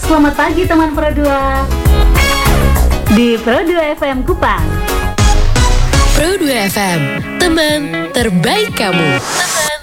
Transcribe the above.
Selamat pagi teman Pro 2 di Pro 2 FM Kupang. Pro 2 FM, teman terbaik kamu.